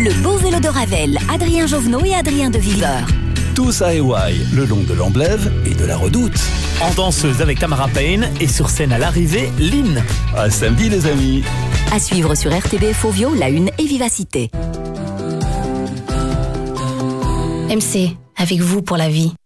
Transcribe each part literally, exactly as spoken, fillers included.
Le beau vélo de Ravel, Adrien Jovenot et Adrien de Villeur. Tous à Hawaï, le long de l'Amblève et de la Redoute. En danseuse avec Tamara Payne et sur scène à l'arrivée, Lynn. À samedi les amis. À suivre sur R T B F Ovio, La Une et Vivacité. M C, avec vous pour la vie.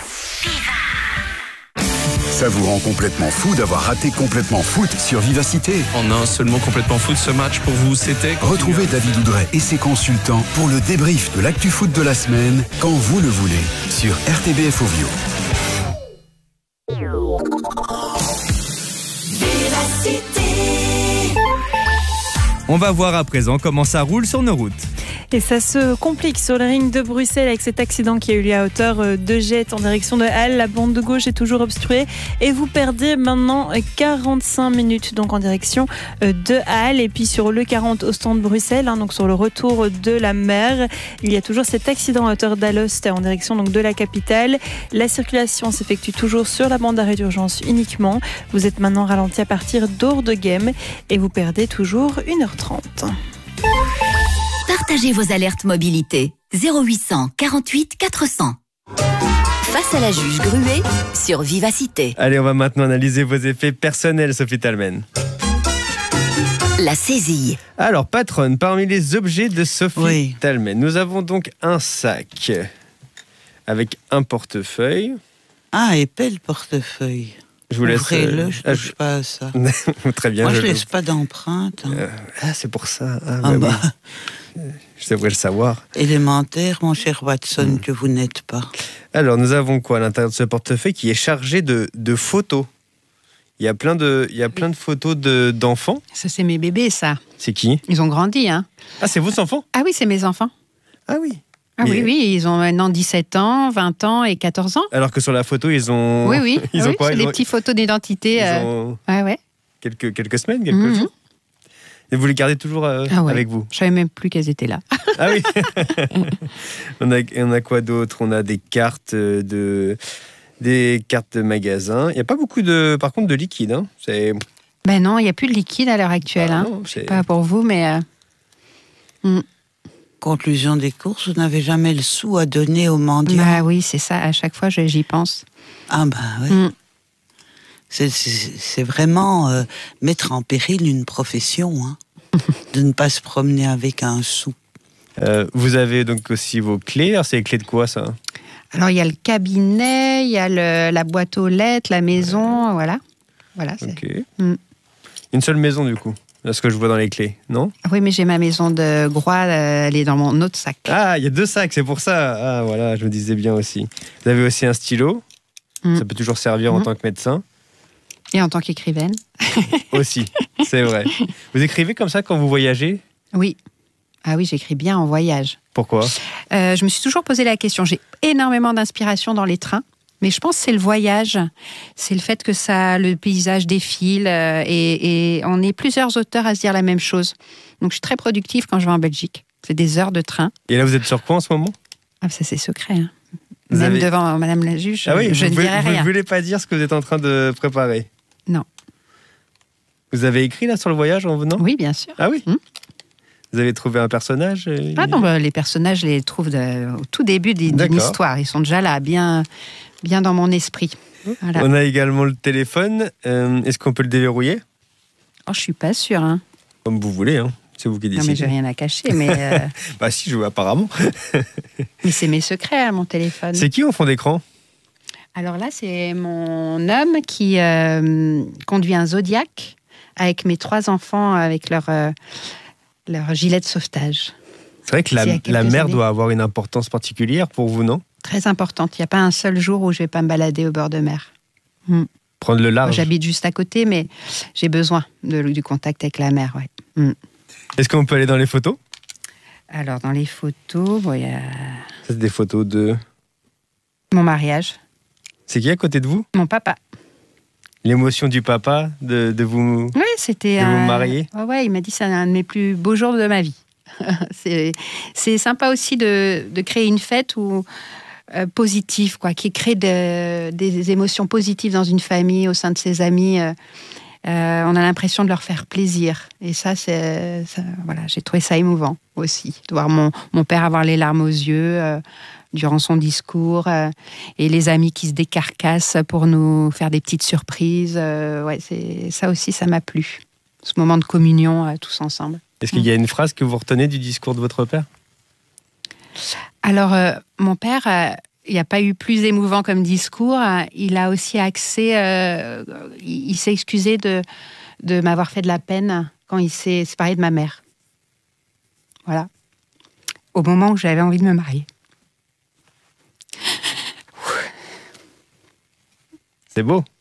Ça vous rend complètement fou d'avoir raté Complètement Foot sur Vivacité. En un seulement Complètement Foot, ce match pour vous, c'était... Retrouvez David Oudret et ses consultants pour le débrief de l'actu foot de la semaine, quand vous le voulez, sur R T B F Ovio. On va voir à présent comment ça roule sur nos routes. Et ça se complique sur le ring de Bruxelles avec cet accident qui a eu lieu à hauteur de Jette en direction de Halle. La bande de gauche est toujours obstruée et vous perdez maintenant quarante-cinq minutes donc en direction de Halle. Et puis sur le quarante au stand de Bruxelles, hein, donc sur le retour de la mer, il y a toujours cet accident à hauteur d'Alost en direction donc de la capitale. La circulation s'effectue toujours sur la bande d'arrêt d'urgence uniquement. Vous êtes maintenant ralenti à partir d'Ourdegem et vous perdez toujours une heure trente. Partagez vos alertes mobilité. zéro huit cent quarante-huit quatre cents. Face à la juge Gruet sur Vivacité. Allez, on va maintenant analyser vos effets personnels, Sophie Talmen. La saisie. Alors, patronne, parmi les objets de Sophie Oui. Talmen, nous avons donc un sac avec un portefeuille. Ah, épais le portefeuille. Je vous laisse. Ouvrez-le, je ne ah, touche pas à ça. Très bien. Moi, je ne le- laisse pas d'empreinte. Hein. Euh, ah, c'est pour ça. Ah, Ah bah bah, oui. Je devrais le savoir. élémentaire, mon cher Watson, que vous n'êtes pas. Alors, nous avons quoi à l'intérieur de ce portefeuille qui est chargé de, de photos. Il y a plein de, il y a plein de photos de, d'enfants. Ça, c'est mes bébés, ça. C'est qui? Ils ont grandi, hein. Ah, c'est vos enfants? Ah oui, c'est mes enfants. Ah oui. Ah Mais- oui, oui, ils ont maintenant dix-sept ans, vingt ans et quatorze ans. Alors que sur la photo, ils ont. Oui, oui. Ils oui, ont quoi? c'est Ils des ont- petites photos d'identité. Ils euh, ont Ouais, ouais. quelques, quelques semaines, quelques Mhm. jours. Et vous les gardez toujours euh, Ah ouais. avec vous? Je savais même plus qu'elles étaient là. Ah oui. on, a, on a quoi d'autre? On a des cartes de, des cartes de magasin. Il n'y a pas beaucoup de, par contre, de liquide. Hein. C'est Ben non, il n'y a plus de liquide à l'heure actuelle. Ah hein. non, c'est- Pas pour vous, mais... euh, mm. Conclusion des courses, vous n'avez jamais le sou à donner aux mendiants. Bah oui, c'est ça. À chaque fois, je- j'y pense. Ah ben oui. Mm. C'est, c'est, c'est vraiment euh, mettre en péril une profession, hein, de ne pas se promener avec un sou. Euh, vous avez donc aussi vos clés. Alors, c'est les clés de quoi, ça? Alors, il y a le cabinet, il y a le- la boîte aux lettres, la maison, voilà. Voilà. c'est- Ok. Mm. Une seule maison, du coup. C'est ce que je vois dans les clés, non? Oui, mais j'ai ma maison de Groix, euh, elle est dans mon autre sac. Ah, il y a deux sacs, c'est pour ça. Ah, voilà, je me disais bien aussi. Vous avez aussi un stylo. Mm. Ça peut toujours servir en Mm. tant que médecin. Et en tant qu'écrivaine. Aussi, c'est vrai. Vous écrivez comme ça quand vous voyagez? Oui. Ah oui, j'écris bien en voyage. Pourquoi? Euh, je me suis toujours posé la question. J'ai énormément d'inspiration dans les trains, mais je pense que c'est le voyage. C'est le fait que ça, le paysage défile euh, et, et on est plusieurs auteurs à se dire la même chose. Donc je suis très productive quand je vais en Belgique. C'est des heures de train. Et là, vous êtes sur quoi en ce moment? Ah, ça c'est secret. Hein. Vous Même avez- devant Madame la juge, Ah oui, je vous ne voulez- dirai vous rien. ne voulez pas dire ce que vous êtes en train de préparer? Non. Vous avez écrit là sur le voyage en venant? Oui, bien sûr. Ah oui? Hmm. Vous avez trouvé un personnage? euh, Ah non, bah, les personnages, je les trouve de- au tout début d'une D'accord. histoire. Ils sont déjà là, bien, bien dans mon esprit. Voilà. On a également le téléphone. Euh, Est-ce qu'on peut le déverrouiller? Oh, je suis pas sûre. Hein. Comme vous voulez, hein. C'est vous qui Non, décidez. mais j'ai rien à cacher. Mais, euh, Bah si, je vois apparemment. mais c'est mes secrets, hein, mon téléphone. C'est qui au fond d'écran? Alors là, c'est mon homme qui euh, conduit un Zodiac avec mes trois enfants avec leur, euh, leur gilet de sauvetage. C'est vrai que la, C'est il y a quelques la mer années. doit avoir une importance particulière pour vous, non? Très importante. Il n'y a pas un seul jour où je ne vais pas me balader au bord de mer. Hmm. Prendre le large. J'habite juste à côté, mais j'ai besoin de, du contact avec la mer. Ouais. Hmm. Est-ce qu'on peut aller dans les photos? Alors, dans les photos, bon, il y a Ça, c'est des photos de... mon mariage, C'est qui à côté de vous? mon papa. L'émotion du papa de, de vous... Oui, c'était De vous un... marier? Ouais, ouais, il m'a dit que c'est un de mes plus beaux jours de ma vie. c'est, c'est sympa aussi de, de créer une fête où, euh, positive, quoi, qui crée de, des émotions positives dans une famille, au sein de ses amis. euh. Euh, on a l'impression de leur faire plaisir. Et ça, c'est, ça, voilà, j'ai trouvé ça émouvant aussi, de voir mon, mon père avoir les larmes aux yeux euh, durant son discours, euh, et les amis qui se décarcassent pour nous faire des petites surprises. Euh, ouais, c'est, ça aussi, ça m'a plu. Ce moment de communion euh, tous ensemble. Est-ce qu'il y a une phrase que vous retenez du discours de votre père ? Alors, euh, mon père, euh, il n'y a pas eu plus émouvant comme discours. Il a aussi axé, euh, il, il s'est excusé de, de m'avoir fait de la peine quand il s'est séparé de ma mère. Voilà. Au moment où j'avais envie de me marier. C'est beau.